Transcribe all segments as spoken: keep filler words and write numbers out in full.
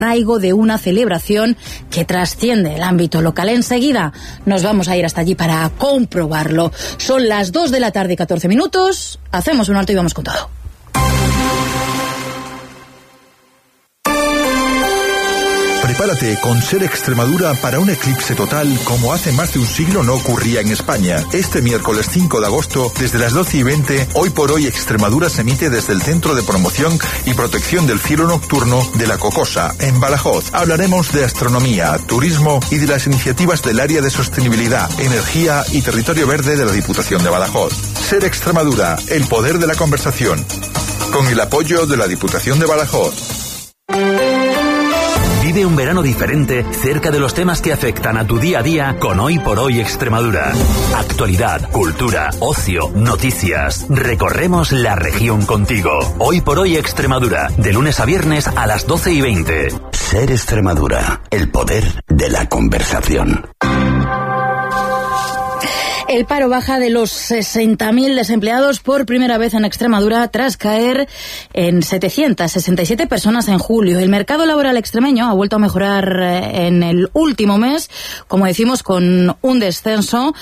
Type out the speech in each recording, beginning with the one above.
arraigo de una celebración que trasciende el ámbito local. Enseguida nos vamos a ir hasta allí para comprobarlo. Son las dos de la tarde y catorce minutos. Hacemos un alto y vamos con todo. Prepárate con SER Extremadura para un eclipse total como hace más de un siglo no ocurría en España. Este miércoles cinco de agosto, desde las doce y veinte, Hoy por Hoy Extremadura se emite desde el Centro de Promoción y Protección del Cielo Nocturno de La Cocosa, en Badajoz. Hablaremos de astronomía, turismo y de las iniciativas del área de sostenibilidad, energía y territorio verde de la Diputación de Badajoz. SER Extremadura, el poder de la conversación. Con el apoyo de la Diputación de Badajoz. Vive un verano diferente cerca de los temas que afectan a tu día a día con Hoy por Hoy Extremadura. Actualidad, cultura, ocio, noticias. Recorremos la región contigo. Hoy por Hoy Extremadura, de lunes a viernes a las doce y veinte. SER Extremadura, el poder de la conversación. El paro baja de los sesenta mil desempleados por primera vez en Extremadura tras caer en setecientas sesenta y siete personas en julio. El mercado laboral extremeño ha vuelto a mejorar en el último mes, como decimos, con un descenso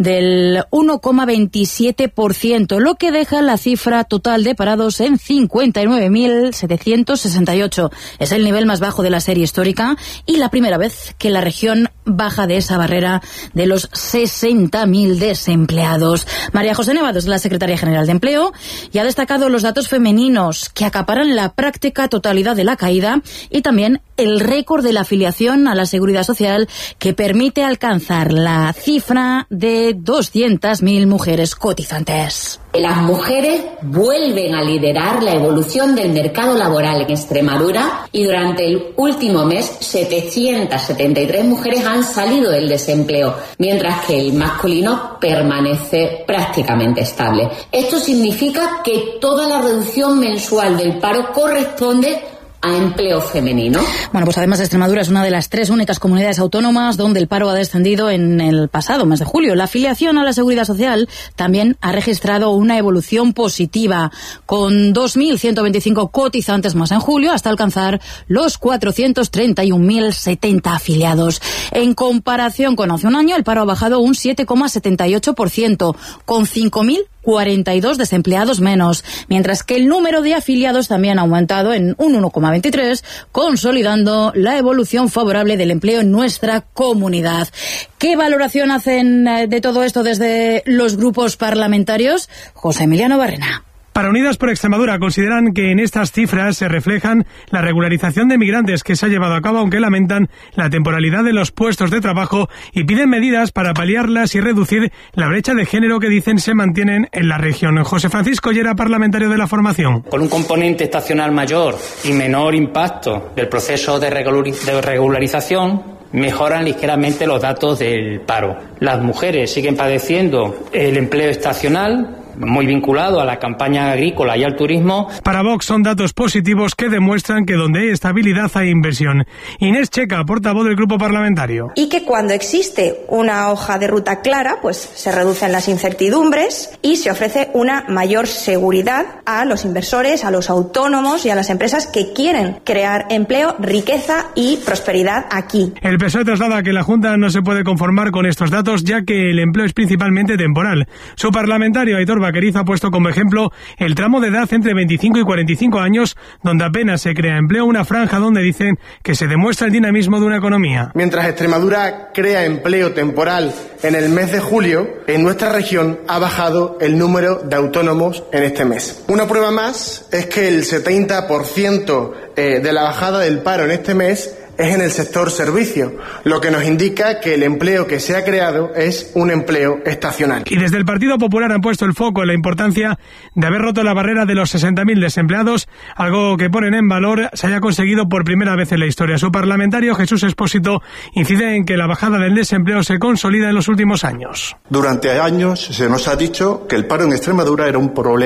del uno coma veintisiete por ciento, lo que deja la cifra total de parados en cincuenta y nueve mil setecientos sesenta y ocho. Es el nivel más bajo de la serie histórica y la primera vez que la región baja de esa barrera de los sesenta mil desempleados. María José Nevados es la secretaria general de Empleo y ha destacado los datos femeninos que acaparan la práctica totalidad de la caída y también el récord de la afiliación a la Seguridad Social que permite alcanzar la cifra de doscientas mil mujeres cotizantes. Las mujeres vuelven a liderar la evolución del mercado laboral en Extremadura y durante el último mes setecientas setenta y tres mujeres han salido del desempleo, mientras que el masculino permanece prácticamente estable. Esto significa que toda la reducción mensual del paro corresponde a empleo femenino. Bueno, pues además Extremadura es una de las tres únicas comunidades autónomas donde el paro ha descendido en el pasado mes de julio. La afiliación a la Seguridad Social también ha registrado una evolución positiva, con dos mil ciento veinticinco cotizantes más en julio, hasta alcanzar los cuatrocientos treinta y un mil setenta afiliados. En comparación con hace un año, el paro ha bajado un siete coma setenta y ocho por ciento, con cinco mil cuarenta y dos desempleados menos, mientras que el número de afiliados también ha aumentado en un uno coma veintitrés, consolidando la evolución favorable del empleo en nuestra comunidad. ¿Qué valoración hacen de todo esto desde los grupos parlamentarios? José Emiliano Barrena. Para Unidas por Extremadura consideran que en estas cifras se reflejan la regularización de migrantes que se ha llevado a cabo, aunque lamentan la temporalidad de los puestos de trabajo y piden medidas para paliarlas y reducir la brecha de género que dicen se mantienen en la región. José Francisco Llera, parlamentario de la formación. Con un componente estacional mayor y menor impacto del proceso de regularización, mejoran ligeramente los datos del paro. Las mujeres siguen padeciendo el empleo estacional, muy vinculado a la campaña agrícola y al turismo. Para Vox son datos positivos que demuestran que donde hay estabilidad hay inversión. Inés Checa, portavoz del grupo parlamentario. Y que cuando existe una hoja de ruta clara, pues se reducen las incertidumbres y se ofrece una mayor seguridad a los inversores, a los autónomos y a las empresas que quieren crear empleo, riqueza y prosperidad aquí. El P S O E traslada que la Junta no se puede conformar con estos datos, ya que el empleo es principalmente temporal. Su parlamentario, Aitor Vaquerizo, ha puesto como ejemplo el tramo de edad entre veinticinco y cuarenta y cinco años, donde apenas se crea empleo, una franja donde dicen que se demuestra el dinamismo de una economía. Mientras Extremadura crea empleo temporal en el mes de julio, en nuestra región ha bajado el número de autónomos en este mes. Una prueba más es que el setenta por ciento de la bajada del paro en este mes es en el sector servicio, lo que nos indica que el empleo que se ha creado es un empleo estacional. Y desde el Partido Popular han puesto el foco en la importancia de haber roto la barrera de los sesenta mil desempleados, algo que ponen en valor se haya conseguido por primera vez en la historia. Su parlamentario, Jesús Expósito, incide en que la bajada del desempleo se consolida en los últimos años. Durante años se nos ha dicho que el paro en Extremadura era un problema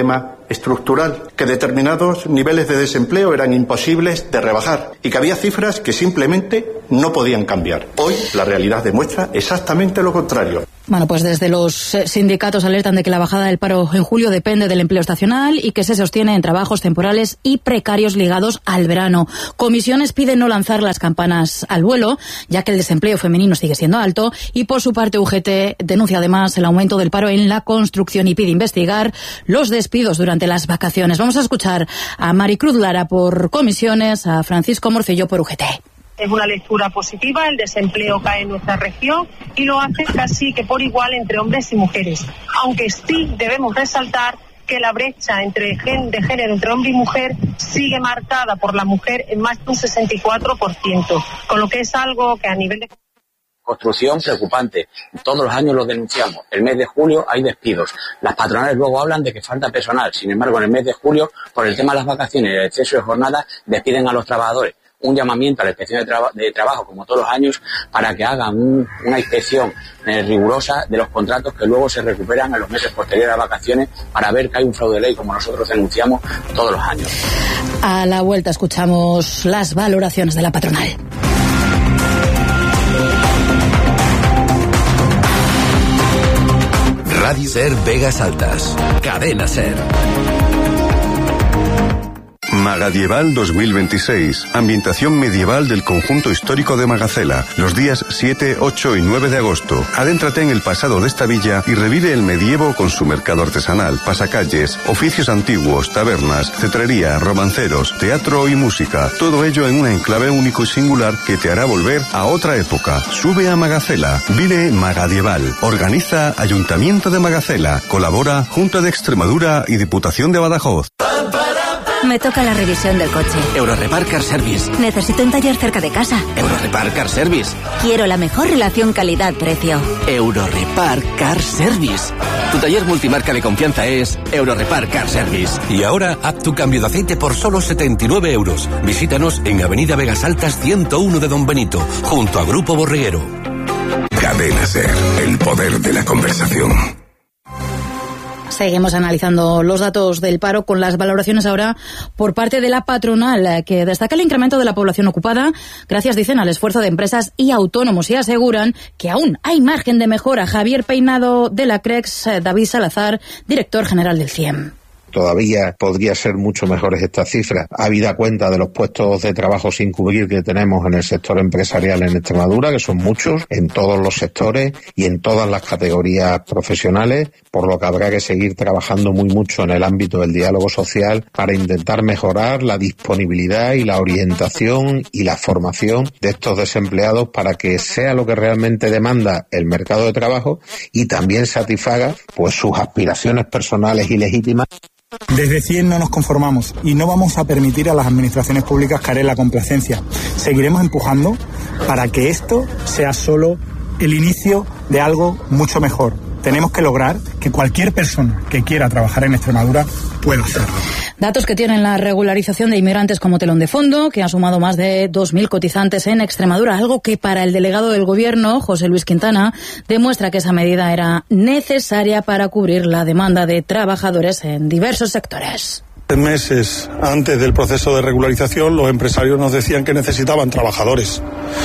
estructural, que determinados niveles de desempleo eran imposibles de rebajar y que había cifras que simplemente no podían cambiar. Hoy la realidad demuestra exactamente lo contrario. Bueno, pues desde los sindicatos alertan de que la bajada del paro en julio depende del empleo estacional y que se sostiene en trabajos temporales y precarios ligados al verano. Comisiones piden no lanzar las campanas al vuelo, ya que el desempleo femenino sigue siendo alto, y por su parte U G T denuncia además el aumento del paro en la construcción y pide investigar los despidos durante las vacaciones. Vamos a escuchar a Maricruz Lara por Comisiones, a Francisco Morcillo por U G T. Es una lectura positiva, el desempleo cae en nuestra región y lo hace casi que por igual entre hombres y mujeres. Aunque sí debemos resaltar que la brecha entre gen, de género entre hombre y mujer sigue marcada por la mujer en más de un sesenta y cuatro por ciento, con lo que es algo que a nivel de... Construcción preocupante. Todos los años lo denunciamos. El mes de julio hay despidos. Las patronales luego hablan de que falta personal. Sin embargo, en el mes de julio, por el tema de las vacaciones y el exceso de jornadas, despiden a los trabajadores. Un llamamiento a la inspección de, traba, de trabajo, como todos los años, para que hagan un, una inspección eh, rigurosa de los contratos que luego se recuperan en los meses posteriores a vacaciones, para ver que hay un fraude de ley, como nosotros denunciamos todos los años. A la vuelta escuchamos las valoraciones de la patronal. Radio Ser Vegas Altas. Cadena Ser. Magadieval dos mil veintiséis. Ambientación medieval del conjunto histórico de Magacela. Los días siete, ocho y nueve de agosto. Adéntrate en el pasado de esta villa y revive el medievo con su mercado artesanal, pasacalles, oficios antiguos, tabernas, cetrería, romanceros, teatro y música. Todo ello en un enclave único y singular que te hará volver a otra época. Sube a Magacela. Vive Magadieval. Organiza Ayuntamiento de Magacela. Colabora Junta de Extremadura y Diputación de Badajoz. Me toca la revisión del coche. Eurorepar Car Service. Necesito un taller cerca de casa. Eurorepar Car Service. Quiero la mejor relación calidad-precio. Eurorepar Car Service. Tu taller multimarca de confianza es Eurorepar Car Service. Y ahora, haz tu cambio de aceite por solo setenta y nueve euros. Visítanos en Avenida Vegas Altas ciento uno de Don Benito, junto a Grupo Borreguero. Cadena Ser, el poder de la conversación. Seguimos analizando los datos del paro con las valoraciones ahora por parte de la patronal, que destaca el incremento de la población ocupada gracias, dicen, al esfuerzo de empresas y autónomos, y aseguran que aún hay margen de mejora. Javier Peinado de la CREX, David Salazar, director general del C I E M. Todavía podría ser mucho mejores estas cifras, habida cuenta de los puestos de trabajo sin cubrir que tenemos en el sector empresarial en Extremadura, que son muchos, en todos los sectores y en todas las categorías profesionales, por lo que habrá que seguir trabajando muy mucho en el ámbito del diálogo social para intentar mejorar la disponibilidad y la orientación y la formación de estos desempleados para que sea lo que realmente demanda el mercado de trabajo y también satisfaga pues sus aspiraciones personales y legítimas. Desde C I E M no nos conformamos y no vamos a permitir a las administraciones públicas caer en la complacencia. Seguiremos empujando para que esto sea solo el inicio de algo mucho mejor. Tenemos que lograr que cualquier persona que quiera trabajar en Extremadura pueda hacerlo. Datos que tienen la regularización de inmigrantes como telón de fondo, que ha sumado más de dos mil cotizantes en Extremadura, algo que para el delegado del Gobierno, José Luis Quintana, demuestra que esa medida era necesaria para cubrir la demanda de trabajadores en diversos sectores. Meses antes del proceso de regularización, los empresarios nos decían que necesitaban trabajadores.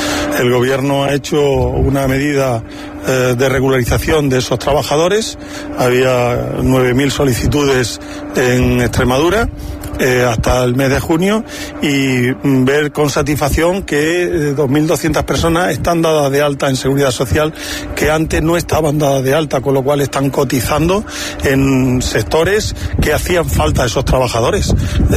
El Gobierno ha hecho una medida eh, de regularización de esos trabajadores. Había nueve mil solicitudes en Extremadura eh, hasta el mes de junio, y ver con satisfacción que eh, dos mil doscientas personas están dadas de alta en Seguridad Social que antes no estaban dadas de alta, con lo cual están cotizando en sectores que hacían falta a esos trabajadores.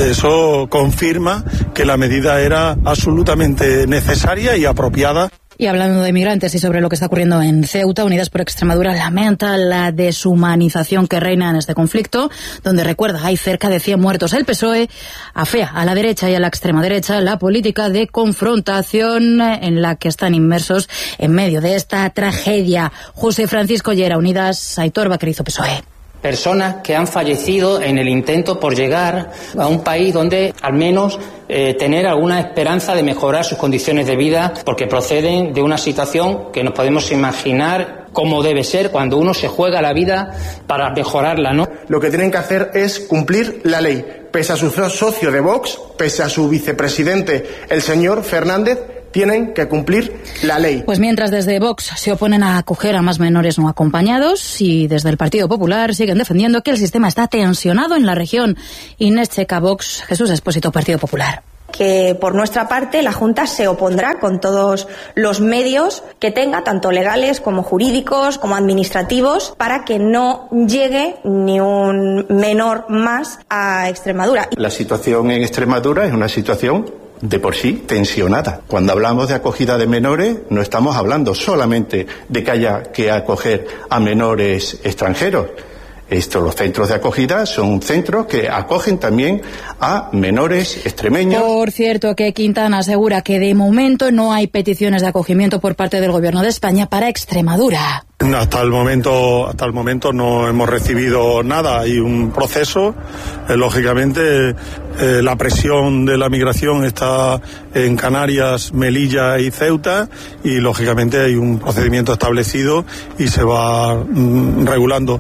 Eso confirma que la medida era absolutamente necesaria y apropiada. Y hablando de migrantes y sobre lo que está ocurriendo en Ceuta, Unidas por Extremadura lamenta la deshumanización que reina en este conflicto, donde, recuerda, hay cerca de cien muertos. El P S O E afea a la derecha y a la extrema derecha la política de confrontación en la que están inmersos en medio de esta tragedia. José Francisco Llera, Unidas, Aitor Vaquerizo, P S O E. Personas que han fallecido en el intento por llegar a un país donde al menos eh, tener alguna esperanza de mejorar sus condiciones de vida, porque proceden de una situación que nos podemos imaginar como debe ser cuando uno se juega la vida para mejorarla, ¿no? Lo que tienen que hacer es cumplir la ley. Pese a su socio de Vox, pese a su vicepresidente, el señor Fernández, tienen que cumplir la ley. Pues mientras desde Vox se oponen a acoger a más menores no acompañados y desde el Partido Popular siguen defendiendo que el sistema está tensionado en la región. Inés Checa, Vox, Jesús Expósito, Partido Popular. Que por nuestra parte la Junta se opondrá con todos los medios que tenga, tanto legales como jurídicos, como administrativos, para que no llegue ni un menor más a Extremadura. La situación en Extremadura es una situación de por sí tensionada. Cuando hablamos de acogida de menores, no estamos hablando solamente de que haya que acoger a menores extranjeros. Estos, los centros de acogida son centros que acogen también a menores extremeños. Por cierto, que Quintana asegura que de momento no hay peticiones de acogimiento por parte del Gobierno de España para Extremadura. Hasta el momento, hasta el momento no hemos recibido nada. Hay un proceso, eh, lógicamente eh, la presión de la migración está en Canarias, Melilla y Ceuta, y lógicamente hay un procedimiento establecido y se va mm, regulando.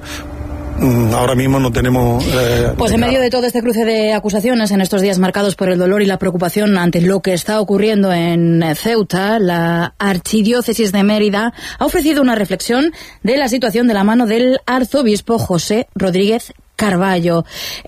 Ahora mismo no tenemos... Eh, pues en medio de todo este cruce de acusaciones, en estos días marcados por el dolor y la preocupación ante lo que está ocurriendo en Ceuta, la Archidiócesis de Mérida ha ofrecido una reflexión de la situación de la mano del arzobispo José Rodríguez Carballo.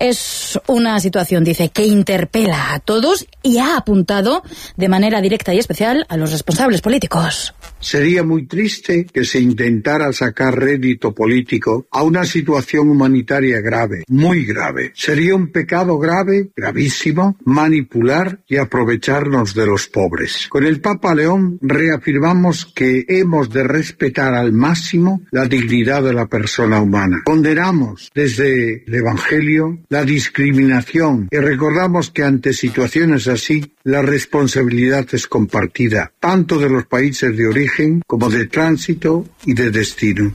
Es una situación, dice, que interpela a todos y ha apuntado de manera directa y especial a los responsables políticos. Sería muy triste que se intentara sacar rédito político a una situación humanitaria grave, muy grave. Sería un pecado grave, gravísimo, manipular y aprovecharnos de los pobres. Con el Papa León reafirmamos que hemos de respetar al máximo la dignidad de la persona humana. Condenamos desde el Evangelio la discriminación y recordamos que ante situaciones así la responsabilidad es compartida, tanto de los países de origen como de tránsito y de destino.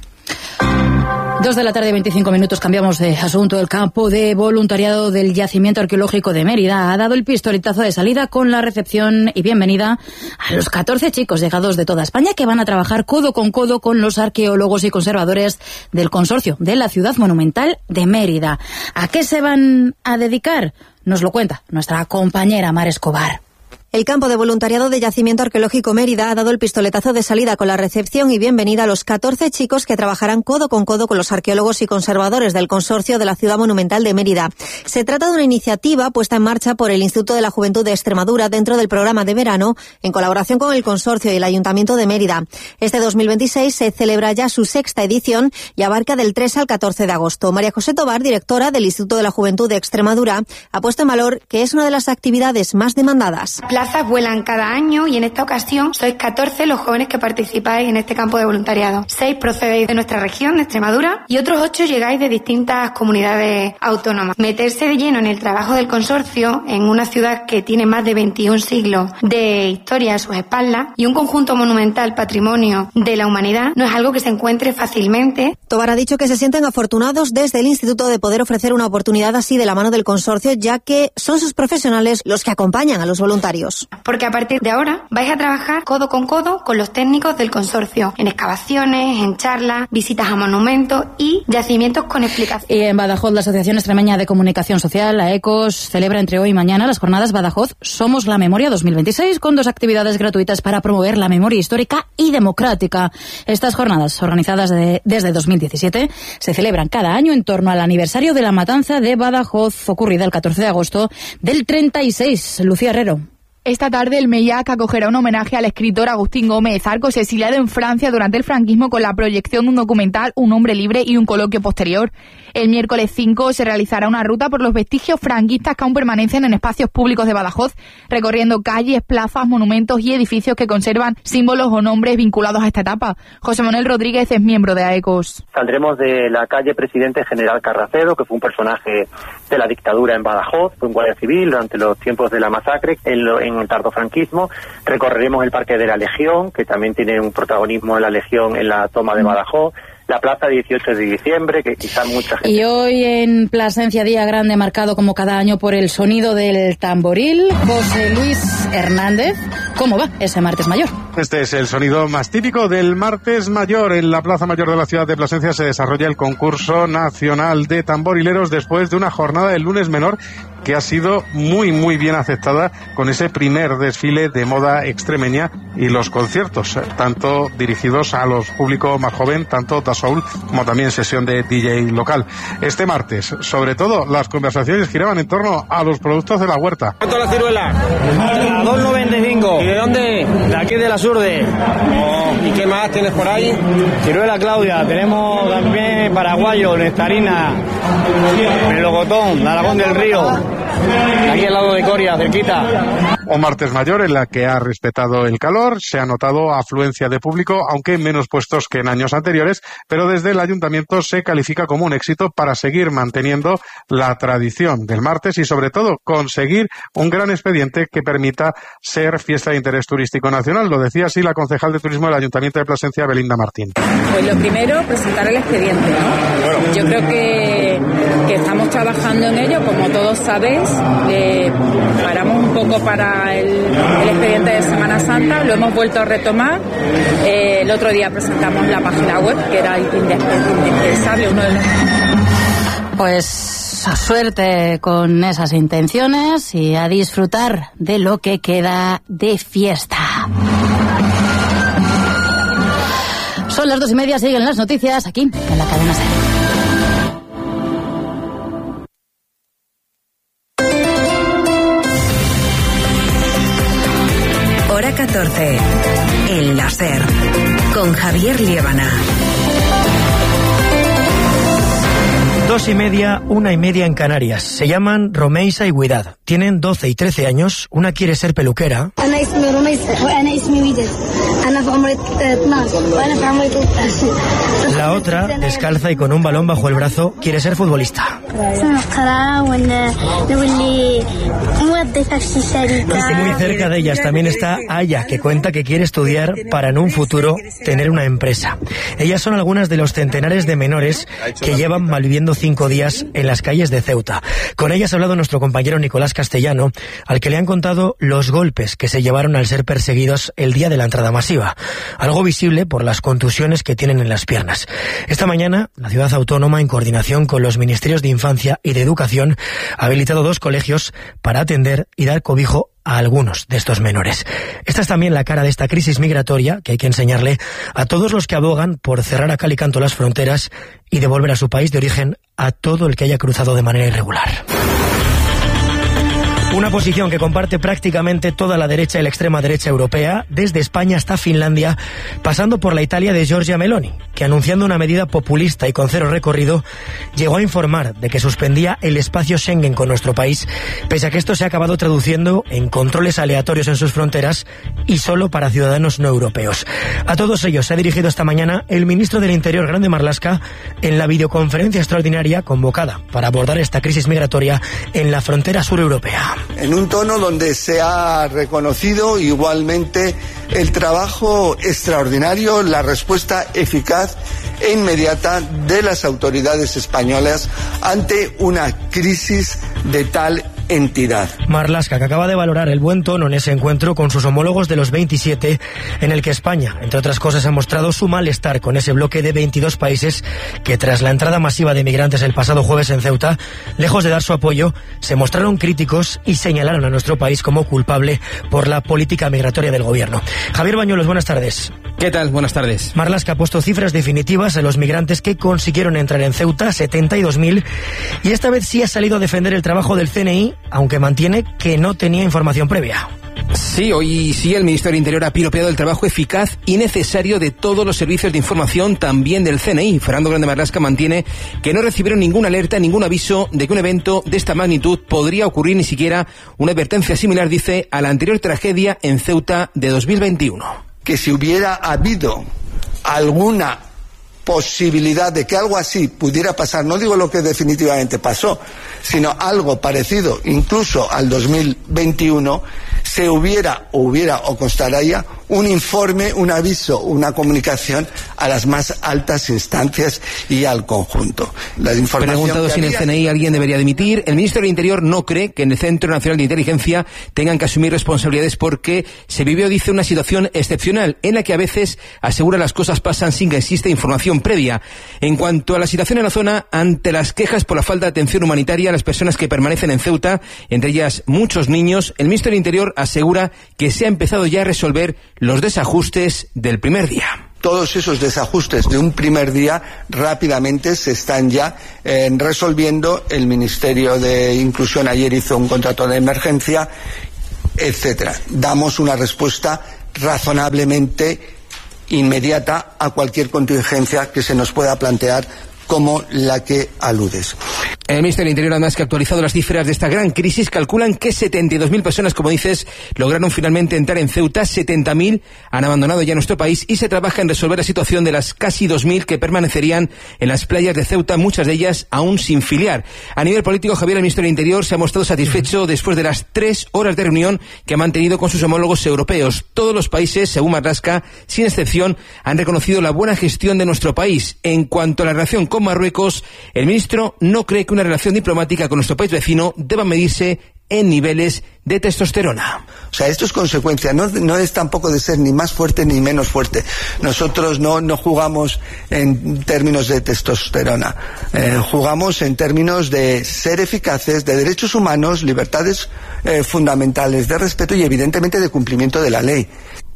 Dos de la tarde, veinticinco minutos, cambiamos de asunto. El campo de voluntariado del Yacimiento Arqueológico de Mérida ha dado el pistoletazo de salida con la recepción y bienvenida a los catorce chicos llegados de toda España que van a trabajar codo con codo con los arqueólogos y conservadores del consorcio de la Ciudad Monumental de Mérida. ¿A qué se van a dedicar? Nos lo cuenta nuestra compañera Mar Escobar. El campo de voluntariado de Yacimiento Arqueológico Mérida ha dado el pistoletazo de salida con la recepción y bienvenida a los catorce chicos que trabajarán codo con codo con los arqueólogos y conservadores del consorcio de la Ciudad Monumental de Mérida. Se trata de una iniciativa puesta en marcha por el Instituto de la Juventud de Extremadura dentro del programa de verano en colaboración con el consorcio y el Ayuntamiento de Mérida. Este dos mil veintiséis se celebra ya su sexta edición y abarca del tres al catorce de agosto. María José Tobar, directora del Instituto de la Juventud de Extremadura, ha puesto en valor que es una de las actividades más demandadas. Plazas vuelan cada año y en esta ocasión sois catorce los jóvenes que participáis en este campo de voluntariado. seis procedéis de nuestra región, de Extremadura, y otros ocho llegáis de distintas comunidades autónomas. Meterse de lleno en el trabajo del consorcio en una ciudad que tiene más de veintiún siglos de historia a sus espaldas y un conjunto monumental patrimonio de la humanidad no es algo que se encuentre fácilmente. Tobar ha dicho que se sienten afortunados desde el instituto de poder ofrecer una oportunidad así de la mano del consorcio, ya que son sus profesionales los que acompañan a los voluntarios. Porque a partir de ahora vais a trabajar codo con codo con los técnicos del consorcio, en excavaciones, en charlas, visitas a monumentos y yacimientos con explicación. Y en Badajoz, la Asociación Extremeña de Comunicación Social, la ECOS, celebra entre hoy y mañana las jornadas Badajoz Somos la Memoria dos mil veintiséis, con dos actividades gratuitas para promover la memoria histórica y democrática. Estas jornadas, organizadas de, desde dos mil diecisiete, se celebran cada año en torno al aniversario de la matanza de Badajoz, ocurrida el catorce de agosto del treinta y seis. Lucía Herrero. Esta tarde el MEIAC acogerá un homenaje al escritor Agustín Gómez Arcos, exiliado en Francia durante el franquismo, con la proyección de un documental, Un hombre libre, y un coloquio posterior. El miércoles cinco se realizará una ruta por los vestigios franquistas que aún permanecen en espacios públicos de Badajoz, recorriendo calles, plazas, monumentos y edificios que conservan símbolos o nombres vinculados a esta etapa. José Manuel Rodríguez es miembro de AECOS. Saldremos de la calle Presidente General Carracedo, que fue un personaje de la dictadura en Badajoz, fue un guardia civil durante los tiempos de la masacre en, lo, en el tardofranquismo. Recorreremos el Parque de la Legión, que también tiene un protagonismo en la Legión en la toma de Badajoz. La plaza dieciocho de diciembre, que quizá mucha gente... Y hoy en Plasencia, día grande marcado como cada año por el sonido del tamboril. José Luis Hernández, ¿cómo va ese martes mayor? Este es el sonido más típico del martes mayor. En la Plaza Mayor de la ciudad de Plasencia se desarrolla el concurso nacional de tamborileros después de una jornada del lunes menor que ha sido muy muy bien aceptada con ese primer desfile de moda extremeña y los conciertos, tanto dirigidos a los público más joven, tanto dancehall como también sesión de D J local. Este martes, sobre todo, las conversaciones giraban en torno a los productos de la huerta. ¿Cuánto la ciruela? A dos noventa y cinco. ¿Y de dónde? De aquí de la Surde. Oh, ¿y qué más tienes por ahí? Ciruela Claudia, tenemos también paraguayo, nectarina, melocotón, Aragón del Río. Aquí al lado de Coria, cerquita. O martes mayor en la que ha respetado el calor, se ha notado afluencia de público, aunque en menos puestos que en años anteriores, pero desde el ayuntamiento se califica como un éxito para seguir manteniendo la tradición del martes y sobre todo conseguir un gran expediente que permita ser fiesta de interés turístico nacional. Lo decía así la concejal de turismo del Ayuntamiento de Plasencia, Belinda Martín. Pues lo primero, presentar el expediente, ¿no? Yo creo que, que estamos trabajando en ello, como todos sabéis. Eh, paramos un poco para el, el expediente de Semana Santa, lo hemos vuelto a retomar. Eh, el otro día presentamos la página web, que era indispensable, uno de los... Pues suerte con esas intenciones y a disfrutar de lo que queda de fiesta. Son las dos y media, siguen las noticias aquí en la cadena SER. Hora catorce, el láser, con Javier Liébana. Dos y media, una y media en Canarias. Se llaman Romeisa y Widad. Tienen doce y trece años. Una quiere ser peluquera. La otra, descalza y con un balón bajo el brazo, quiere ser futbolista. Y muy cerca de ellas también está Aya, que cuenta que quiere estudiar para en un futuro tener una empresa. Ellas son algunas de los centenares de menores que llevan malviviendo cinco días en las calles de Ceuta. Con ellas ha hablado nuestro compañero Nicolás Castellano, al que le han contado los golpes que se llevaron al ser perseguidos el día de la entrada masiva, algo visible por las contusiones que tienen en las piernas. Esta mañana, la ciudad autónoma, en coordinación con los ministerios de Infancia y de Educación, ha habilitado dos colegios para atender y dar cobijo a algunos de estos menores. Esta es también la cara de esta crisis migratoria que hay que enseñarle a todos los que abogan por cerrar a cal y canto las fronteras y devolver a su país de origen a todo el que haya cruzado de manera irregular. Una posición que comparte prácticamente toda la derecha y la extrema derecha europea, desde España hasta Finlandia, pasando por la Italia de Giorgia Meloni, que anunciando una medida populista y con cero recorrido, llegó a informar de que suspendía el espacio Schengen con nuestro país, pese a que esto se ha acabado traduciendo en controles aleatorios en sus fronteras y solo para ciudadanos no europeos. A todos ellos se ha dirigido esta mañana el ministro del Interior, Grande Marlaska, en la videoconferencia extraordinaria convocada para abordar esta crisis migratoria en la frontera sureuropea. En un tono donde se ha reconocido igualmente el trabajo extraordinario, la respuesta eficaz e inmediata de las autoridades españolas ante una crisis de tal entidad. Marlaska, que acaba de valorar el buen tono en ese encuentro con sus homólogos de los veintisiete, en el que España, entre otras cosas, ha mostrado su malestar con ese bloque de veintidós países que, tras la entrada masiva de migrantes el pasado jueves en Ceuta, lejos de dar su apoyo, se mostraron críticos y señalaron a nuestro país como culpable por la política migratoria del gobierno. Javier Bañuelos, buenas tardes. ¿Qué tal? Buenas tardes. Marlaska ha puesto cifras definitivas a los migrantes que consiguieron entrar en Ceuta, setenta y dos mil, y esta vez sí ha salido a defender el trabajo del C N I, aunque mantiene que no tenía información previa. Sí, hoy sí el Ministerio del Interior ha piropeado el trabajo eficaz y necesario de todos los servicios de información, también del C N I. Fernando Grande Marlaska mantiene que no recibieron ninguna alerta, ningún aviso de que un evento de esta magnitud podría ocurrir, ni siquiera una advertencia similar, dice, a la anterior tragedia en Ceuta de dos mil veintiuno. Que si hubiera habido alguna posibilidad de que algo así pudiera pasar, no digo lo que definitivamente pasó, sino algo parecido incluso al dos mil veintiuno, se hubiera o hubiera o constara ya un informe, un aviso, una comunicación a las más altas instancias y al conjunto. La información Preguntado si en el C N I alguien debería dimitir, el ministro del Interior no cree que en el Centro Nacional de Inteligencia tengan que asumir responsabilidades porque se vivió, dice, una situación excepcional en la que a veces, asegura, las cosas pasan sin que exista información previa. En cuanto a la situación en la zona, ante las quejas por la falta de atención humanitaria a las personas que permanecen en Ceuta, entre ellas muchos niños, el ministro del Interior asegura que se ha empezado ya a resolver los desajustes del primer día. Todos esos desajustes de un primer día rápidamente se están ya eh, resolviendo. El Ministerio de Inclusión ayer hizo un contrato de emergencia, etcétera. Damos una respuesta razonablemente inmediata a cualquier contingencia que se nos pueda plantear, como la que aludes. El Ministerio del Interior, además, que ha actualizado las cifras de esta gran crisis, calculan que setenta y dos mil personas, como dices, lograron finalmente entrar en Ceuta, setenta mil han abandonado ya nuestro país y se trabaja en resolver la situación de las casi dos mil que permanecerían en las playas de Ceuta, muchas de ellas aún sin filiar. A nivel político, Javier, el Ministro del Interior se ha mostrado satisfecho después de las tres horas de reunión que ha mantenido con sus homólogos europeos. Todos los países, según Marlaska, sin excepción, han reconocido la buena gestión de nuestro país. En cuanto a la relación con Marruecos, el ministro no cree que una relación diplomática con nuestro país vecino deba medirse en niveles de testosterona. O sea, esto es consecuencia, no, no es tampoco de ser ni más fuerte ni menos fuerte. Nosotros no, no jugamos en términos de testosterona, eh, jugamos en términos de ser eficaces, de derechos humanos, libertades eh, fundamentales, de respeto y evidentemente de cumplimiento de la ley.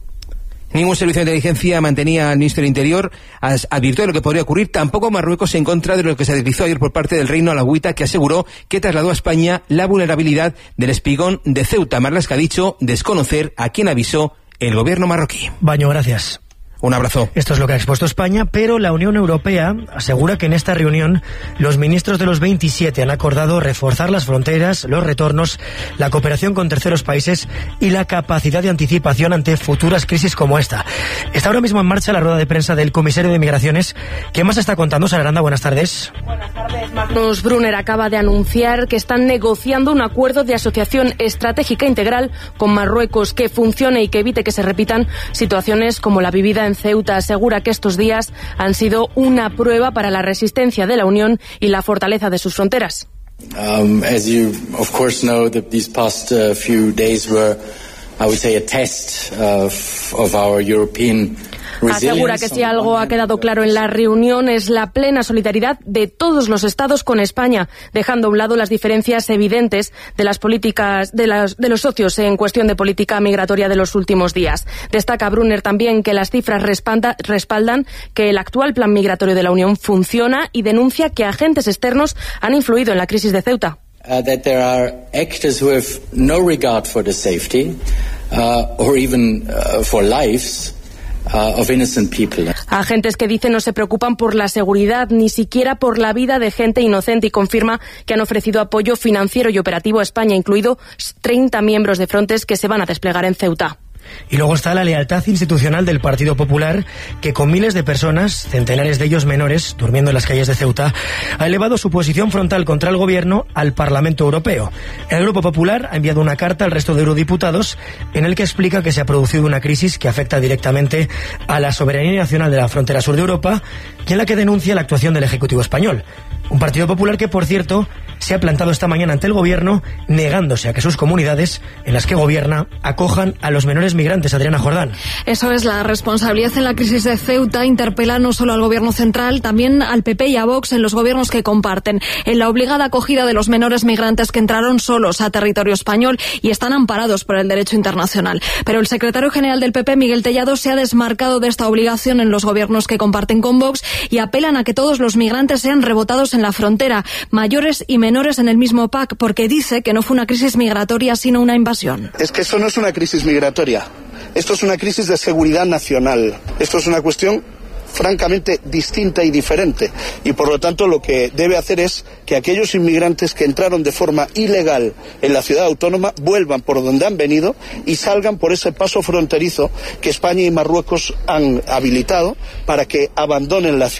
Ningún servicio de inteligencia mantenía al ministro del Interior, advirtió de lo que podría ocurrir, tampoco Marruecos, en contra de lo que se deslizó ayer por parte del Reino Alauita, que aseguró que trasladó a España la vulnerabilidad del espigón de Ceuta. Marlaska ha dicho desconocer a quién avisó el gobierno marroquí. Baño, gracias. Un abrazo. Esto es lo que ha expuesto España, pero la Unión Europea asegura que en esta reunión los ministros de los veintisiete han acordado reforzar las fronteras, los retornos, la cooperación con terceros países y la capacidad de anticipación ante futuras crisis como esta. Está ahora mismo en marcha la rueda de prensa del comisario de Migraciones. ¿Qué más está contando, Sara Aranda? Buenas tardes. Buenas tardes. Magnus Brunner acaba de anunciar que están negociando un acuerdo de asociación estratégica integral con Marruecos que funcione y que evite que se repitan situaciones como la vivida en Ceuta. Asegura que estos días han sido una prueba para la resistencia de la Unión y la fortaleza de sus fronteras. Um, as you of course know, that these past uh, few days were, I would say, a test of, of our European. Asegura que si algo ha quedado claro en la reunión es la plena solidaridad de todos los estados con España, dejando a un lado las diferencias evidentes de las políticas de, las, de los socios en cuestión de política migratoria de los últimos días. Destaca Brunner también que las cifras respalda, respaldan que el actual plan migratorio de la Unión funciona y denuncia que agentes externos han influido en la crisis de Ceuta. Uh, that there are actors who have no regard for the safety uh, or even uh, for lives. Uh, of innocent people. Agentes que dicen no se preocupan por la seguridad, ni siquiera por la vida de gente inocente, y confirma que han ofrecido apoyo financiero y operativo a España, incluido treinta miembros de Frontex que se van a desplegar en Ceuta. Y luego está la lealtad institucional del Partido Popular, que con miles de personas, centenares de ellos menores, durmiendo en las calles de Ceuta, ha elevado su posición frontal contra el gobierno al Parlamento Europeo. El Grupo Popular ha enviado una carta al resto de eurodiputados en el que explica que se ha producido una crisis que afecta directamente a la soberanía nacional de la frontera sur de Europa y en la que denuncia la actuación del Ejecutivo español. Un Partido Popular que, por cierto, se ha plantado esta mañana ante el gobierno negándose a que sus comunidades en las que gobierna acojan a los menores migrantes. Adriana Jordán. Eso es, la responsabilidad en la crisis de Ceuta interpela no solo al gobierno central, también al P P y a Vox en los gobiernos que comparten, en la obligada acogida de los menores migrantes que entraron solos a territorio español y están amparados por el derecho internacional. Pero el secretario general del P P, Miguel Tellado, se ha desmarcado de esta obligación en los gobiernos que comparten con Vox y apelan a que todos los migrantes sean rebotados en la frontera, mayores y menores en el mismo P A C, porque dice que no fue una crisis migratoria sino una invasión. Es que eso no es una crisis migratoria, esto es una crisis de seguridad nacional, esto es una cuestión francamente distinta y diferente, y por lo tanto lo que debe hacer es que aquellos inmigrantes que entraron de forma ilegal en la ciudad autónoma vuelvan por donde han venido y salgan por ese paso fronterizo que España y Marruecos han habilitado para que abandonen la ciudad.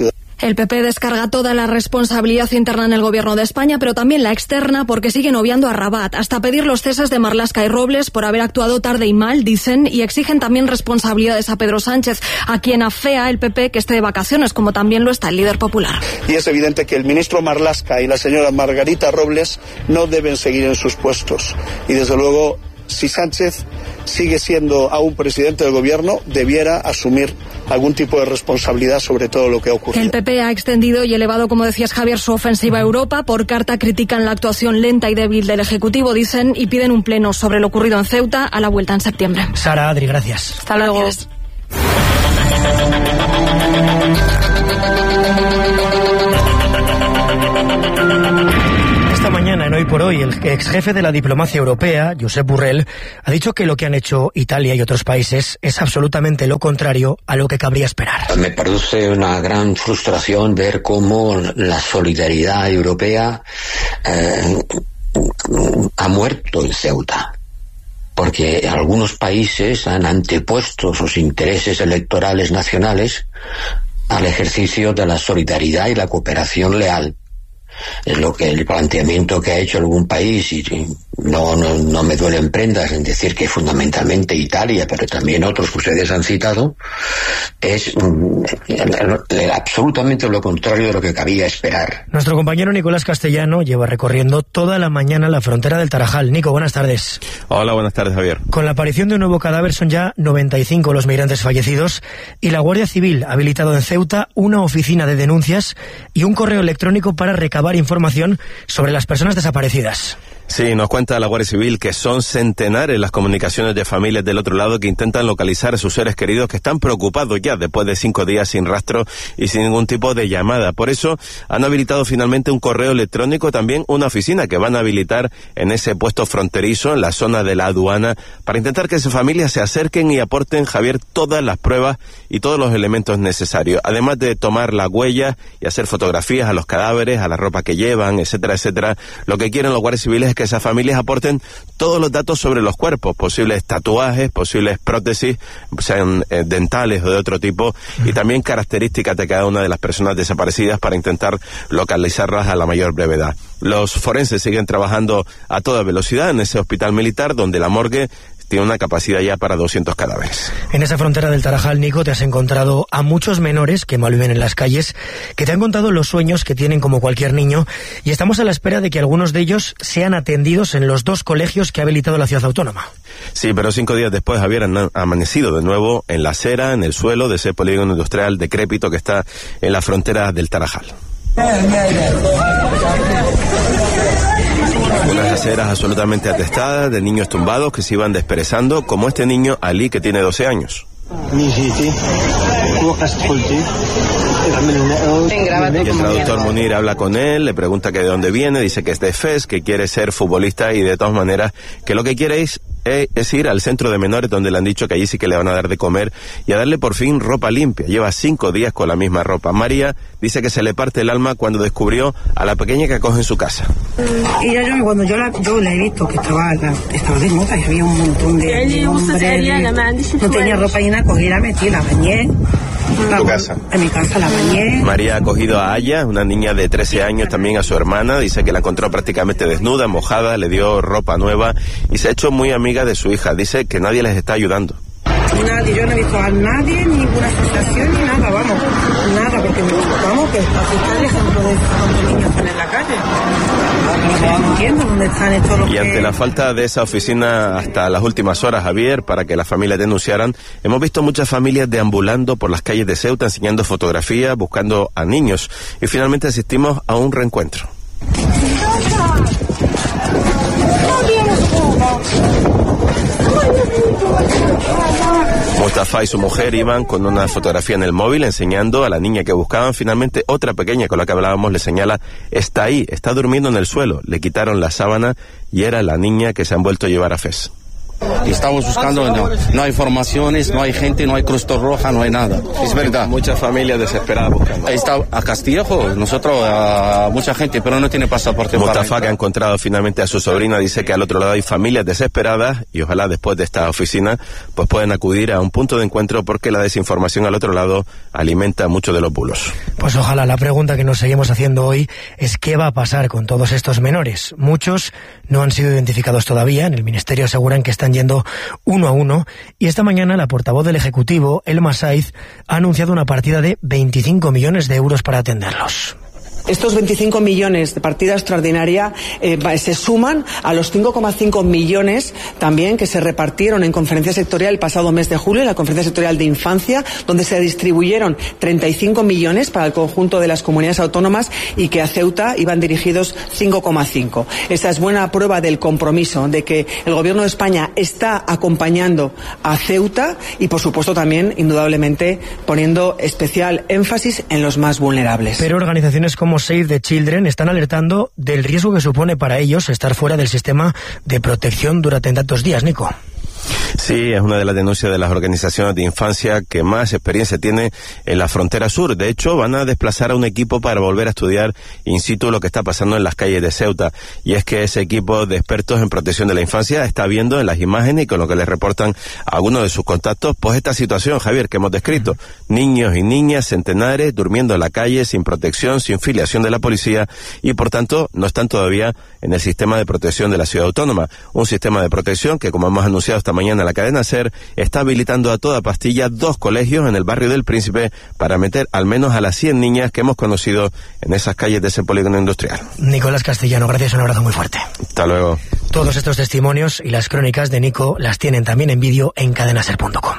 El P P descarga toda la responsabilidad interna en el gobierno de España, pero también la externa, porque siguen obviando a Rabat, hasta pedir los ceses de Marlaska y Robles por haber actuado tarde y mal, dicen, y exigen también responsabilidades a Pedro Sánchez, a quien afea el P P que esté de vacaciones, como también lo está el líder popular. Y es evidente que el ministro Marlaska y la señora Margarita Robles no deben seguir en sus puestos. Y desde luego, si Sánchez sigue siendo aún presidente del gobierno, debiera asumir algún tipo de responsabilidad sobre todo lo que ha ocurrido. El P P ha extendido y elevado, como decías Javier, su ofensiva a Europa. Por carta critican la actuación lenta y débil del Ejecutivo, dicen, y piden un pleno sobre lo ocurrido en Ceuta a la vuelta en septiembre. Sara, Adri, gracias. Hasta luego. Gracias. Esta mañana en Hoy por Hoy, el ex jefe de la diplomacia europea, Josep Borrell, ha dicho que lo que han hecho Italia y otros países es absolutamente lo contrario a lo que cabría esperar. Me produce una gran frustración ver cómo la solidaridad europea eh, ha muerto en Ceuta, porque algunos países han antepuesto sus intereses electorales nacionales al ejercicio de la solidaridad y la cooperación leal. Es lo que el planteamiento que ha hecho algún país, y no, no, no me duelen prendas en decir que fundamentalmente Italia, pero también otros que ustedes han citado, es mm, absolutamente lo contrario de lo que cabía esperar. Nuestro compañero Nicolás Castellano lleva recorriendo toda la mañana la frontera del Tarajal. Nico, buenas tardes. Hola, buenas tardes, Javier. Con la aparición de un nuevo cadáver son ya noventa y cinco los migrantes fallecidos y la Guardia Civil ha habilitado en Ceuta una oficina de denuncias y un correo electrónico para recabar información sobre las personas desaparecidas. Sí, nos cuenta la Guardia Civil que son centenares las comunicaciones de familias del otro lado que intentan localizar a sus seres queridos, que están preocupados ya después de cinco días sin rastro y sin ningún tipo de llamada. Por eso han habilitado finalmente un correo electrónico, también una oficina que van a habilitar en ese puesto fronterizo, en la zona de la aduana, para intentar que esas familias se acerquen y aporten, Javier, todas las pruebas y todos los elementos necesarios. Además de tomar la huella y hacer fotografías a los cadáveres, a la ropa que llevan, etcétera, etcétera, lo que quieren los guardias civiles es que esas familias aporten todos los datos sobre los cuerpos, posibles tatuajes, posibles prótesis, sean eh, dentales o de otro tipo, y también características de cada una de las personas desaparecidas para intentar localizarlas a la mayor brevedad. Los forenses siguen trabajando a toda velocidad en ese hospital militar, donde la morgue tiene una capacidad ya para doscientos cadáveres. En esa frontera del Tarajal, Nico, te has encontrado a muchos menores que malviven en las calles, que te han contado los sueños que tienen como cualquier niño, y estamos a la espera de que algunos de ellos sean atendidos en los dos colegios que ha habilitado la ciudad autónoma. Sí, pero cinco días después, Javier, han amanecido de nuevo en la acera, en el suelo de ese polígono industrial decrépito que está en la frontera del Tarajal. Unas aceras absolutamente atestadas de niños tumbados que se iban desperezando, como este niño Ali, que tiene doce años. Y el traductor Munir habla con él, le pregunta que de dónde viene, dice que es de Fez, que quiere ser futbolista y de todas maneras que lo que quiere es, es ir al centro de menores, donde le han dicho que allí sí que le van a dar de comer y a darle por fin ropa limpia. Lleva cinco días con la misma ropa. María dice que se le parte el alma cuando descubrió a la pequeña que acoge en su casa. Y yo, cuando yo la, yo la he visto que estaba, estaba desnuda y había un montón de, de hombres, no tenía ropa llena, cogí la metí, la bañé. ¿En tu casa? En mi casa la bañé. María ha acogido a Aya, una niña de trece años, también a su hermana. Dice que la encontró prácticamente desnuda, mojada, le dio ropa nueva y se ha hecho muy amiga de su hija. Dice que nadie les está ayudando. Nadie, yo no he visto a nadie, ninguna asociación ni nada, vamos, nada, porque vamos, que así está el ejemplo de cuántos niños están en la calle. No entiendo dónde están estos los Y ante que... la falta de esa oficina hasta las últimas horas, Javier, para que las familias denunciaran, hemos visto muchas familias deambulando por las calles de Ceuta, enseñando fotografías, buscando a niños, y finalmente asistimos a un reencuentro. Mustafa y su mujer iban con una fotografía en el móvil enseñando a la niña que buscaban. Finalmente otra pequeña con la que hablábamos le señala: está ahí, está durmiendo en el suelo. Le quitaron la sábana y era la niña que se han vuelto a llevar a Fez. Y estamos buscando, no, no hay formaciones, no hay gente, no hay Cruz Roja, no hay nada. Es verdad. Muchas familias desesperadas buscando. Ahí está a Castillejo, nosotros, a mucha gente, pero no tiene pasaporte. Mustafa, que ha encontrado finalmente a su sobrina, dice que al otro lado hay familias desesperadas y ojalá después de esta oficina pues pueden acudir a un punto de encuentro, porque la desinformación al otro lado alimenta mucho de los bulos. Pues ojalá. La pregunta que nos seguimos haciendo hoy es ¿qué va a pasar con todos estos menores? Muchos no han sido identificados todavía. En el Ministerio aseguran que están yendo uno a uno, y esta mañana la portavoz del Ejecutivo, Elma Saiz, ha anunciado una partida de veinticinco millones de euros para atenderlos. Estos veinticinco millones de partida extraordinaria eh, se suman a los cinco coma cinco millones también que se repartieron en conferencia sectorial el pasado mes de julio, en la conferencia sectorial de infancia, donde se distribuyeron treinta y cinco millones para el conjunto de las comunidades autónomas y que a Ceuta iban dirigidos cinco coma cinco. Esta es buena prueba del compromiso, de que el Gobierno de España está acompañando a Ceuta y, por supuesto, también, indudablemente, poniendo especial énfasis en los más vulnerables. Pero organizaciones como Save the Children están alertando del riesgo que supone para ellos estar fuera del sistema de protección durante tantos días, Nico. Sí, es una de las denuncias de las organizaciones de infancia que más experiencia tiene en la frontera sur. De hecho, van a desplazar a un equipo para volver a estudiar in situ lo que está pasando en las calles de Ceuta. Y es que ese equipo de expertos en protección de la infancia está viendo en las imágenes y con lo que les reportan a algunos de sus contactos, pues esta situación, Javier, que hemos descrito. Niños y niñas centenares durmiendo en la calle sin protección, sin filiación de la policía y, por tanto, no están todavía en el sistema de protección de la ciudad autónoma. Un sistema de protección que, como hemos anunciado esta mañana en la cadena SER, está habilitando a toda pastilla dos colegios en el barrio del Príncipe para meter al menos a las cien niñas que hemos conocido en esas calles de ese polígono industrial. Nicolás Castellano, gracias, un abrazo muy fuerte. Hasta luego. Todos estos testimonios y las crónicas de Nico las tienen también en vídeo en cadenaser punto com.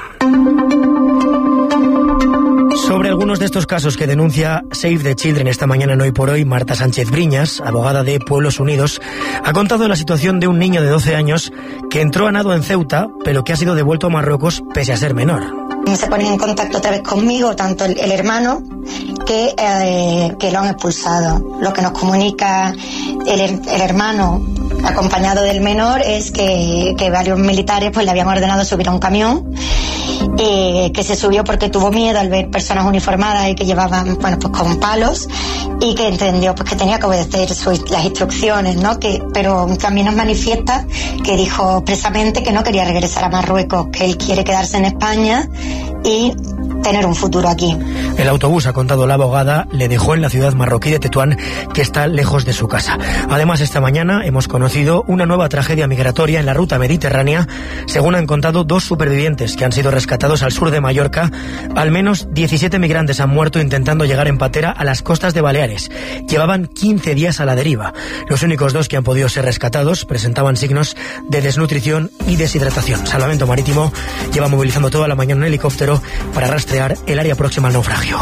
Sobre algunos de estos casos que denuncia Save the Children esta mañana en Hoy por Hoy, Marta Sánchez Briñas, abogada de Pueblos Unidos, ha contado la situación de un niño de doce años que entró a nado en Ceuta, pero que ha sido devuelto a Marruecos pese a ser menor. Se ponen en contacto otra vez conmigo, tanto el, el hermano que, eh, que lo han expulsado. Lo que nos comunica el, el hermano acompañado del menor es que, que varios militares pues le habían ordenado subir a un camión, eh, que se subió porque tuvo miedo al ver personas uniformadas y que llevaban, bueno, pues con palos, y que entendió pues que tenía que obedecer sus, las instrucciones, ¿no? Que, pero también nos manifiesta que dijo expresamente que no quería regresar a Marruecos, que él quiere quedarse en España y tener un futuro aquí. El autobús, ha contado la abogada, le dejó en la ciudad marroquí de Tetuán, que está lejos de su casa. Además, esta mañana hemos conocido una nueva tragedia migratoria en la ruta mediterránea. Según han contado dos supervivientes que han sido rescatados al sur de Mallorca, al menos diecisiete migrantes han muerto intentando llegar en patera a las costas de Baleares. Llevaban quince días a la deriva. Los únicos dos que han podido ser rescatados presentaban signos de desnutrición y deshidratación. Salvamento Marítimo lleva movilizando toda la mañana un helicóptero para rastrear el área próxima al naufragio.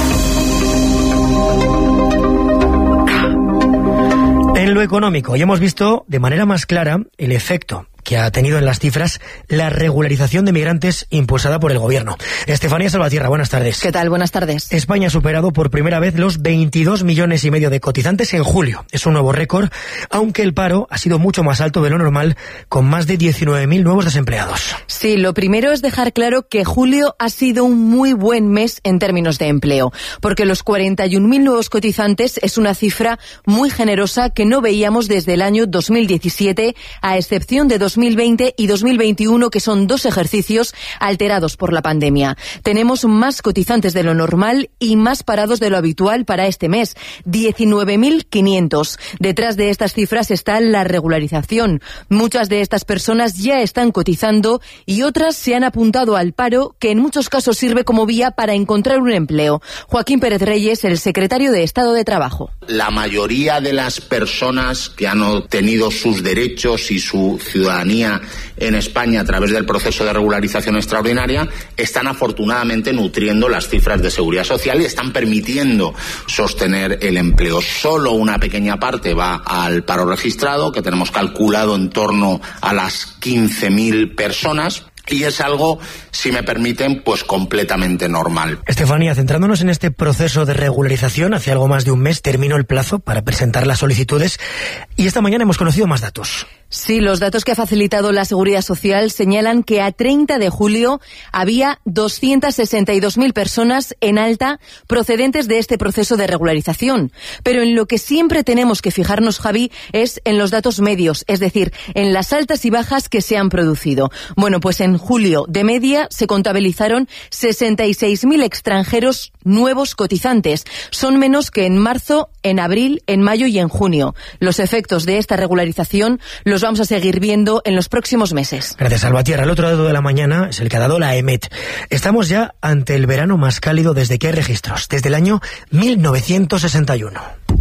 En lo económico, hoy hemos visto de manera más clara el efecto que ha tenido en las cifras la regularización de migrantes impulsada por el gobierno. Estefanía Salvatierra, buenas tardes. ¿Qué tal? Buenas tardes. España ha superado por primera vez los veintidós millones y medio de cotizantes en julio. Es un nuevo récord, aunque el paro ha sido mucho más alto de lo normal, con más de diecinueve mil nuevos desempleados. Sí, lo primero es dejar claro que julio ha sido un muy buen mes en términos de empleo, porque los cuarenta y un mil nuevos cotizantes es una cifra muy generosa que no veíamos desde el año dos mil diecisiete, a excepción de dos mil veinte y dos mil veintiuno, que son dos ejercicios alterados por la pandemia. Tenemos más cotizantes de lo normal y más parados de lo habitual para este mes, diecinueve mil quinientos. Detrás de estas cifras está la regularización. Muchas de estas personas ya están cotizando y otras se han apuntado al paro, que en muchos casos sirve como vía para encontrar un empleo. Joaquín Pérez Reyes, el secretario de Estado de Trabajo. La mayoría de las personas que han obtenido sus derechos y su ciudadanía en España a través del proceso de regularización extraordinaria están afortunadamente nutriendo las cifras de seguridad social y están permitiendo sostener el empleo. Solo una pequeña parte va al paro registrado, que tenemos calculado en torno a las quince mil personas. y es algo, si me permiten, pues completamente normal. Estefanía, centrándonos en este proceso de regularización, hace algo más de un mes terminó el plazo para presentar las solicitudes y esta mañana hemos conocido más datos. Sí, los datos que ha facilitado la Seguridad Social señalan que a treinta de julio había doscientas sesenta y dos mil personas en alta procedentes de este proceso de regularización. Pero en lo que siempre tenemos que fijarnos, Javi, es en los datos medios, es decir, en las altas y bajas que se han producido. Bueno, pues en julio, de media, se contabilizaron sesenta y seis mil extranjeros nuevos cotizantes. Son menos que en marzo, en abril, en mayo y en junio. Los efectos de esta regularización los vamos a seguir viendo en los próximos meses. Gracias, Salvatierra. El otro dato de la mañana es el que ha dado la E M E T. Estamos ya ante el verano más cálido desde que hay registros, desde el año mil novecientos sesenta y uno.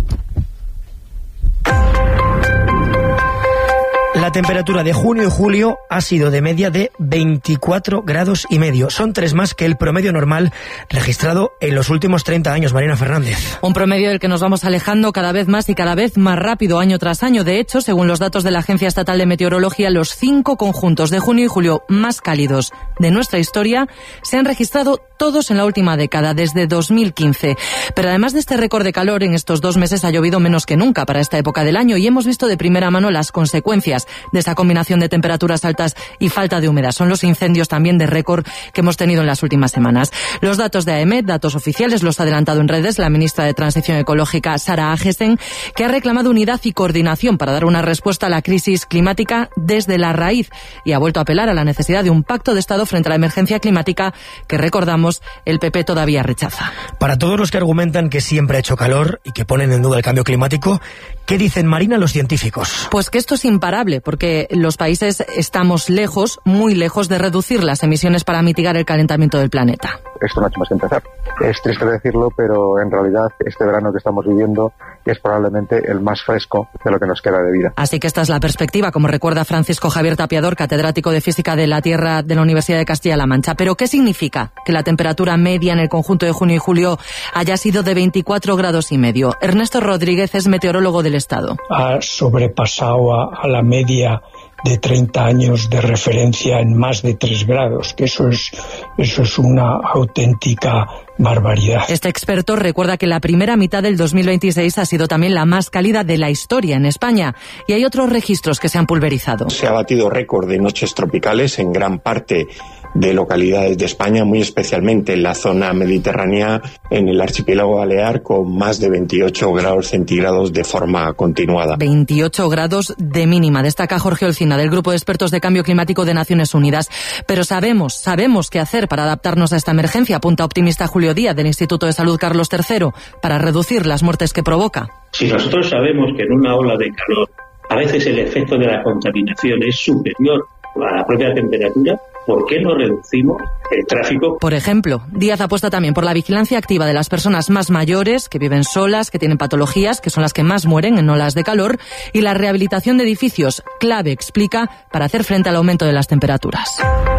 La temperatura de junio y julio ha sido de media de veinticuatro grados y medio. Son tres más que el promedio normal registrado en los últimos treinta años, Marina Fernández. Un promedio del que nos vamos alejando cada vez más y cada vez más rápido año tras año. De hecho, según los datos de la Agencia Estatal de Meteorología, los cinco conjuntos de junio y julio más cálidos de nuestra historia se han registrado todos en la última década, desde dos mil quince. Pero además de este récord de calor, en estos dos meses ha llovido menos que nunca para esta época del año y hemos visto de primera mano las consecuencias de esa combinación de temperaturas altas y falta de humedad. Son los incendios también de récord que hemos tenido en las últimas semanas. Los datos de A E M E T, datos oficiales, los ha adelantado en redes la ministra de Transición Ecológica, Sara Agesen, que ha reclamado unidad y coordinación para dar una respuesta a la crisis climática desde la raíz y ha vuelto a apelar a la necesidad de un pacto de Estado frente a la emergencia climática que, recordamos, el P P todavía rechaza. Para todos los que argumentan que siempre ha hecho calor y que ponen en duda el cambio climático, ¿qué dicen, Marina, los científicos? Pues que esto es imparable, porque los países estamos lejos, muy lejos de reducir las emisiones para mitigar el calentamiento del planeta. Esto no ha hecho más que empezar. Es triste decirlo, pero en realidad este verano que estamos viviendo es probablemente el más fresco de lo que nos queda de vida. Así que esta es la perspectiva, como recuerda Francisco Javier Tapiador, catedrático de Física de la Tierra de la Universidad de Castilla-La Mancha. ¿Pero qué significa que la temperatura media en el conjunto de junio y julio haya sido de veinticuatro grados y medio? Ernesto Rodríguez es meteorólogo del Estado. Ha sobrepasado a, a la media de treinta años de referencia en más de tres grados, que eso es, eso es una auténtica barbaridad. Este experto recuerda que la primera mitad del dos mil veintiséis ha sido también la más cálida de la historia en España y hay otros registros que se han pulverizado. Se ha batido récord de noches tropicales en gran parte de localidades de España, muy especialmente en la zona mediterránea, en el archipiélago balear, con más de veintiocho grados centígrados de forma continuada. veintiocho grados de mínima, destaca Jorge Olcina, del Grupo de Expertos de Cambio Climático de Naciones Unidas. Pero sabemos, sabemos qué hacer para adaptarnos a esta emergencia, apunta optimista Julio Díaz, del Instituto de Salud Carlos tercero, para reducir las muertes que provoca. Si nosotros sabemos que en una ola de calor a veces el efecto de la contaminación es superior a la propia temperatura, ¿por qué no reducimos el tráfico? Por ejemplo, Díaz apuesta también por la vigilancia activa de las personas más mayores, que viven solas, que tienen patologías, que son las que más mueren en olas de calor, y la rehabilitación de edificios, clave, explica, para hacer frente al aumento de las temperaturas.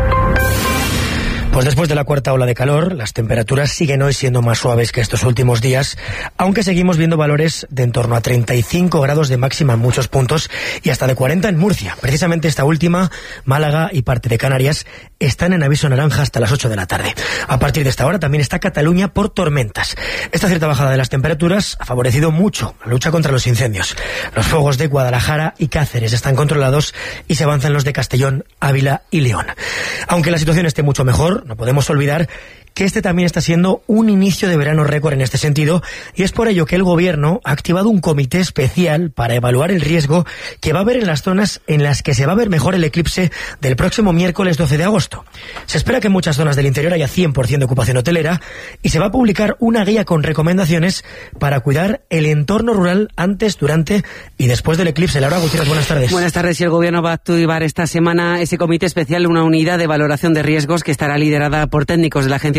Pues después de la cuarta ola de calor, las temperaturas siguen hoy siendo más suaves que estos últimos días, aunque seguimos viendo valores de en torno a treinta y cinco grados de máxima en muchos puntos y hasta de cuarenta en Murcia. Precisamente esta última, Málaga y parte de Canarias, están en aviso naranja hasta las ocho de la tarde. A partir de esta hora también está Cataluña por tormentas. Esta cierta bajada de las temperaturas ha favorecido mucho la lucha contra los incendios. Los fuegos de Guadalajara y Cáceres están controlados y se avanzan los de Castellón, Ávila y León. Aunque la situación esté mucho mejor, no podemos olvidar que este también está siendo un inicio de verano récord en este sentido y es por ello que el Gobierno ha activado un comité especial para evaluar el riesgo que va a haber en las zonas en las que se va a ver mejor el eclipse del próximo miércoles doce de agosto. Se espera que en muchas zonas del interior haya cien por ciento de ocupación hotelera y se va a publicar una guía con recomendaciones para cuidar el entorno rural antes, durante y después del eclipse. Laura Gutiérrez, buenas tardes. Buenas tardes. Y el Gobierno va a activar esta semana ese comité especial, una unidad de valoración de riesgos que estará liderada por técnicos de la Agencia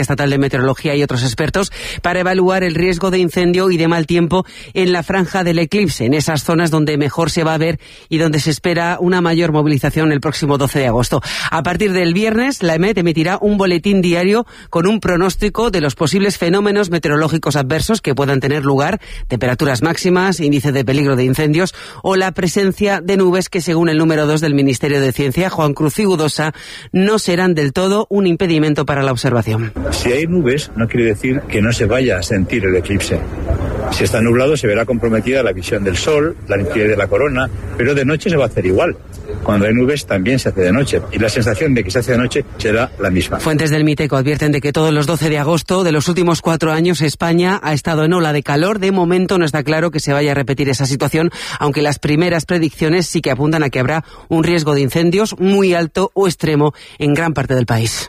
Estatal de Meteorología y otros expertos para evaluar el riesgo de incendio y de mal tiempo en la franja del eclipse, en esas zonas donde mejor se va a ver y donde se espera una mayor movilización el próximo doce de agosto. A partir del viernes, la EMET emitirá un boletín diario con un pronóstico de los posibles fenómenos meteorológicos adversos que puedan tener lugar, temperaturas máximas, índice de peligro de incendios o la presencia de nubes que, según el número dos del Ministerio de Ciencia, Juan Cruz Igudosa, no serán del todo un impedimento para la observación. Si hay nubes, no quiere decir que no se vaya a sentir el eclipse. Si está nublado, se verá comprometida la visión del sol, la nitidez de la corona, pero de noche se va a hacer igual. Cuando hay nubes también se hace de noche y la sensación de que se hace de noche será la misma. Fuentes del Miteco advierten de que todos los doce de agosto de los últimos cuatro años España ha estado en ola de calor. De momento no está claro que se vaya a repetir esa situación, aunque las primeras predicciones sí que apuntan a que habrá un riesgo de incendios muy alto o extremo en gran parte del país.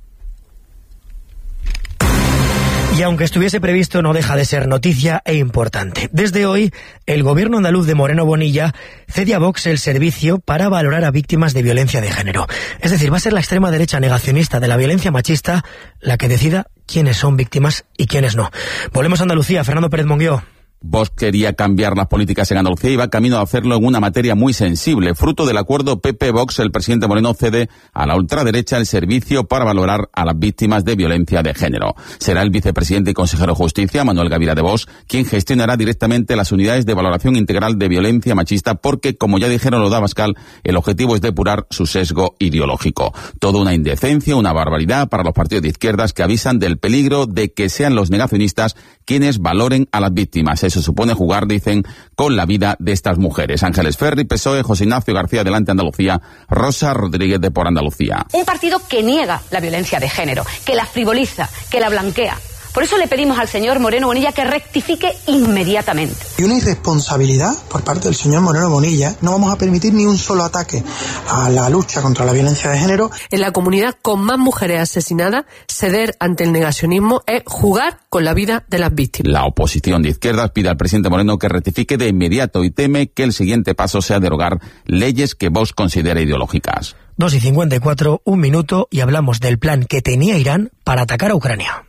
Y aunque estuviese previsto, no deja de ser noticia e importante. Desde hoy, el gobierno andaluz de Moreno Bonilla cede a Vox el servicio para valorar a víctimas de violencia de género. Es decir, va a ser la extrema derecha negacionista de la violencia machista la que decida quiénes son víctimas y quiénes no. Volvemos a Andalucía. Fernando Pérez Monguió. Vox quería cambiar las políticas en Andalucía y va camino a hacerlo en una materia muy sensible. Fruto del acuerdo P P-Vox, el presidente Moreno cede a la ultraderecha el servicio para valorar a las víctimas de violencia de género. Será el vicepresidente y consejero de Justicia, Manuel Gavira de Vox, quien gestionará directamente las unidades de valoración integral de violencia machista porque, como ya dijeron los de Abascal, el objetivo es depurar su sesgo ideológico. Toda una indecencia, una barbaridad para los partidos de izquierdas que avisan del peligro de que sean los negacionistas quienes valoren a las víctimas. Eso supone jugar, dicen, con la vida de estas mujeres. Ángeles Ferri, P S O E, José Ignacio García, Adelante Andalucía, Rosa Rodríguez de Por Andalucía. Un partido que niega la violencia de género, que la frivoliza, que la blanquea. Por eso le pedimos al señor Moreno Bonilla que rectifique inmediatamente. Y una irresponsabilidad por parte del señor Moreno Bonilla. No vamos a permitir ni un solo ataque a la lucha contra la violencia de género. En la comunidad con más mujeres asesinadas, ceder ante el negacionismo es jugar con la vida de las víctimas. La oposición de izquierdas pide al presidente Moreno que rectifique de inmediato y teme que el siguiente paso sea derogar leyes que Vox considera ideológicas. dos y cincuenta y cuatro, un minuto, y hablamos del plan que tenía Irán para atacar a Ucrania.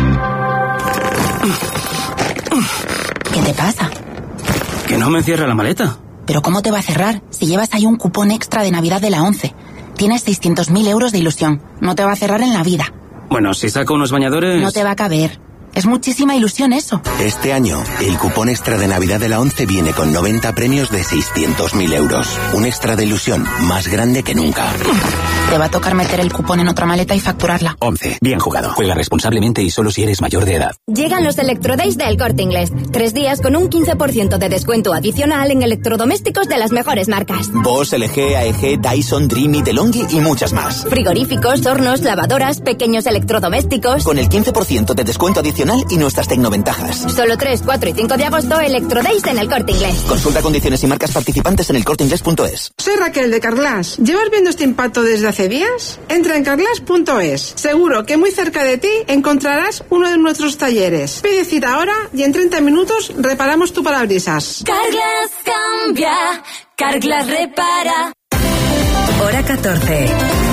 ¿Qué te pasa? Que no me cierra la maleta. ¿Pero cómo te va a cerrar si llevas ahí un cupón extra de Navidad de la ONCE? Tienes seiscientos mil euros de ilusión. No te va a cerrar en la vida. Bueno, si saco unos bañadores... No te va a caber. Es muchísima ilusión eso. Este año, el cupón extra de Navidad de la ONCE viene con noventa premios de seiscientos mil euros. Un extra de ilusión más grande que nunca. Te va a tocar meter el cupón en otra maleta y facturarla. ONCE. Bien jugado. Juega responsablemente y solo si eres mayor de edad. Llegan los Electrodays del Corte Inglés. Tres días con un quince por ciento de descuento adicional en electrodomésticos de las mejores marcas. Bosch, L G, A E G, Dyson, Dreamy, DeLonghi y muchas más. Frigoríficos, hornos, lavadoras, pequeños electrodomésticos. Con el quince por ciento de descuento adicional y nuestras tecnoventajas. Solo tres, cuatro y cinco de agosto, Electrodays en el Corte Inglés. Consulta condiciones y marcas participantes en el corte inglés punto es. Soy Raquel de Carglass. ¿Llevas viendo este impacto desde hace días? Entra en carglass punto es. Seguro que muy cerca de ti encontrarás uno de nuestros talleres. Pide cita ahora y en treinta minutos reparamos tu parabrisas. Carglass cambia, Carglass repara. Hora catorce.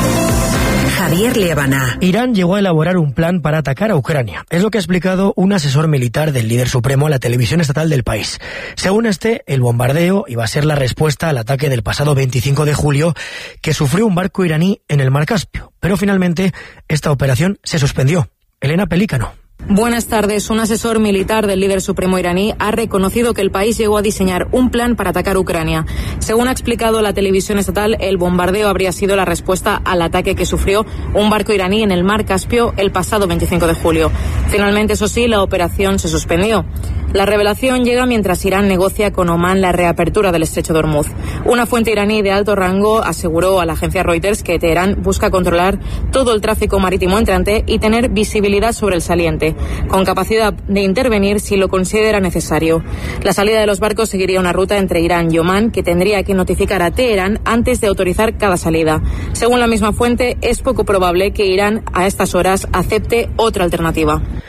Javier Liébana. Irán llegó a elaborar un plan para atacar a Ucrania. Es lo que ha explicado un asesor militar del líder supremo a la televisión estatal del país. Según este, el bombardeo iba a ser la respuesta al ataque del pasado veinticinco de julio que sufrió un barco iraní en el Mar Caspio. Pero finalmente esta operación se suspendió. Elena Pelícano. Buenas tardes. Un asesor militar del líder supremo iraní ha reconocido que el país llegó a diseñar un plan para atacar Ucrania. Según ha explicado la televisión estatal, el bombardeo habría sido la respuesta al ataque que sufrió un barco iraní en el Mar Caspio el pasado veinticinco de julio. Finalmente, eso sí, la operación se suspendió. La revelación llega mientras Irán negocia con Omán la reapertura del estrecho de Hormuz. Una fuente iraní de alto rango aseguró a la agencia Reuters que Teherán busca controlar todo el tráfico marítimo entrante y tener visibilidad sobre el saliente, con capacidad de intervenir si lo considera necesario. La salida de los barcos seguiría una ruta entre Irán y Omán que tendría que notificar a Teherán antes de autorizar cada salida. Según la misma fuente, es poco probable que Irán a estas horas acepte otra alternativa.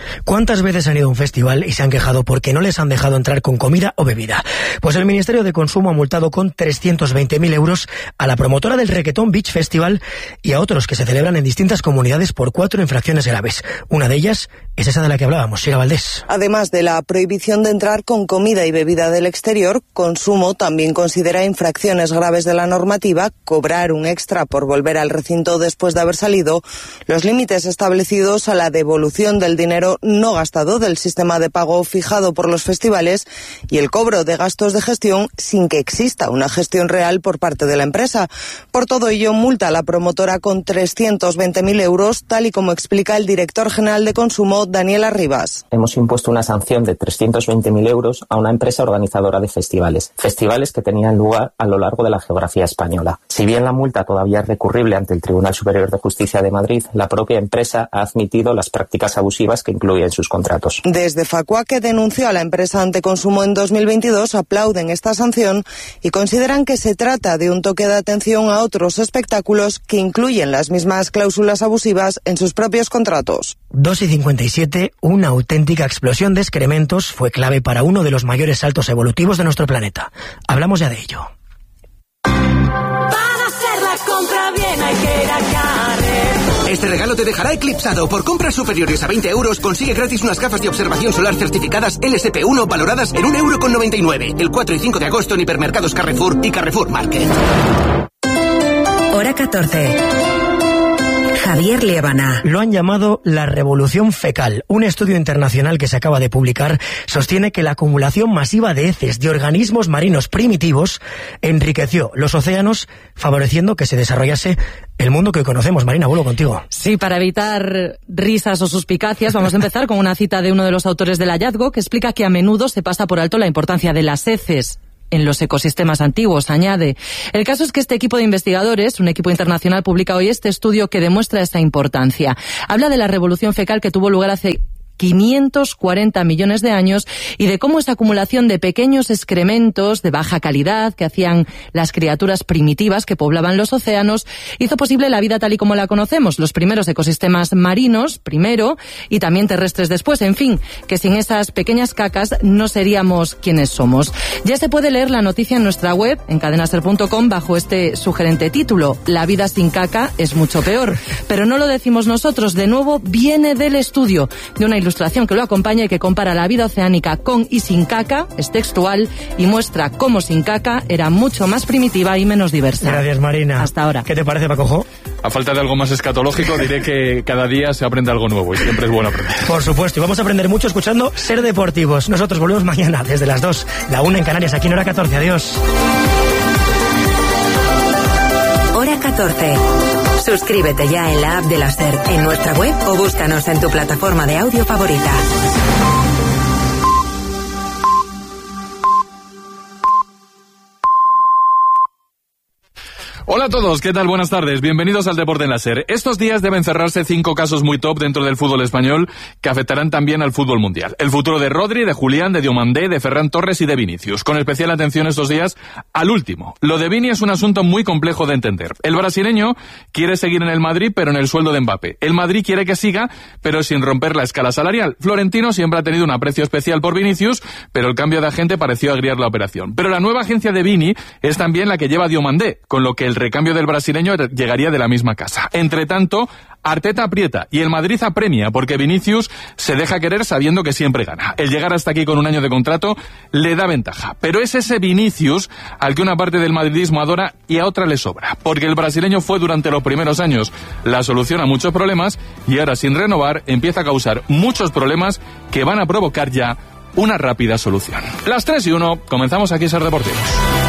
¿Cuántas veces han ido a un festival y se han quejado porque no les han dejado entrar con comida o bebida? Pues el Ministerio de Consumo ha multado con trescientos veinte mil euros a la promotora del Reggaeton Beach Festival y a otros que se celebran en distintas comunidades por cuatro infracciones graves. Una de ellas es esa de la que hablábamos, Sira Valdés. Además de la prohibición de entrar con comida y bebida del exterior, Consumo también considera infracciones graves de la normativa cobrar un extra por volver al recinto después de haber salido, los límites establecidos a la devolución del dinero no gastado del sistema de pago fijado por los festivales y el cobro de gastos de gestión sin que exista una gestión real por parte de la empresa. Por todo ello, multa a la promotora con trescientos veinte mil euros, tal y como explica el director general de Consumo, Daniel Arribas. Hemos impuesto una sanción de trescientos veinte mil euros a una empresa organizadora de festivales, festivales que tenían lugar a lo largo de la geografía española. Si bien la multa todavía es recurrible ante el Tribunal Superior de Justicia de Madrid, la propia empresa ha admitido las prácticas abusivas que incluye en sus contratos. Desde Facua, que denunció a la empresa ante Consumo en dos mil veintidós, aplauden esta sanción y consideran que se trata de un toque de atención a otros espectáculos que incluyen las mismas cláusulas abusivas en sus propios contratos. dos y cincuenta y siete, una auténtica explosión de excrementos fue clave para uno de los mayores saltos evolutivos de nuestro planeta. Hablamos ya de ello. Para hacer la compra bien hay que ir a Carrefour. Este regalo te dejará eclipsado. Por compras superiores a veinte euros consigue gratis unas gafas de observación solar certificadas L S P uno valoradas en un euro con noventa y nueve. El cuatro y cinco de agosto en hipermercados Carrefour y Carrefour Market. Hora catorce. Javier Liébana. Lo han llamado la revolución fecal. Un estudio internacional que se acaba de publicar sostiene que la acumulación masiva de heces de organismos marinos primitivos enriqueció los océanos, favoreciendo que se desarrollase el mundo que hoy conocemos. Marina, vuelvo contigo. Sí, para evitar risas o suspicacias, vamos a empezar con una cita de uno de los autores del hallazgo que explica que a menudo se pasa por alto la importancia de las heces en los ecosistemas antiguos, añade. El caso es que este equipo de investigadores, un equipo internacional, publica hoy este estudio que demuestra esa importancia. Habla de la revolución fecal que tuvo lugar hace quinientos cuarenta millones de años y de cómo esa acumulación de pequeños excrementos de baja calidad que hacían las criaturas primitivas que poblaban los océanos hizo posible la vida tal y como la conocemos, los primeros ecosistemas marinos primero y también terrestres después. En fin, que sin esas pequeñas cacas no seríamos quienes somos. Ya se puede leer la noticia en nuestra web, en cadena ser punto com, bajo este sugerente título: La vida sin caca es mucho peor. Pero no lo decimos nosotros, de nuevo viene del estudio, de una ilustración que lo acompaña y que compara la vida oceánica con y sin caca, es textual y muestra cómo sin caca era mucho más primitiva y menos diversa. Gracias, Marina. Hasta ahora. ¿Qué te parece, Pacojo? A falta de algo más escatológico, diré que cada día se aprende algo nuevo y siempre es bueno aprender. Por supuesto, y vamos a aprender mucho escuchando Ser Deportivos. Nosotros volvemos mañana desde las dos, la una en Canarias, aquí en Hora catorce. Adiós. Hora catorce. Suscríbete ya en la app de la SER, en nuestra web o búscanos en tu plataforma de audio favorita. Hola a todos, ¿qué tal? Buenas tardes, bienvenidos al Deporte en la SER. Estos días deben cerrarse cinco casos muy top dentro del fútbol español que afectarán también al fútbol mundial. El futuro de Rodri, de Julián, de Diomandé, de Ferran Torres y de Vinicius. Con especial atención estos días al último. Lo de Vini es un asunto muy complejo de entender. El brasileño quiere seguir en el Madrid, pero en el sueldo de Mbappé. El Madrid quiere que siga, pero sin romper la escala salarial. Florentino siempre ha tenido un aprecio especial por Vinicius, pero el cambio de agente pareció agriar la operación. Pero la nueva agencia de Vini es también la que lleva a Diomandé, con lo que el recambio del brasileño llegaría de la misma casa. Entre tanto, Arteta aprieta y el Madrid apremia porque Vinicius se deja querer sabiendo que siempre gana. El llegar hasta aquí con un año de contrato le da ventaja, pero es ese Vinicius al que una parte del madridismo adora y a otra le sobra, porque el brasileño fue durante los primeros años la solución a muchos problemas y ahora sin renovar empieza a causar muchos problemas que van a provocar ya una rápida solución. Las tres y uno, comenzamos aquí Ser Deportivos.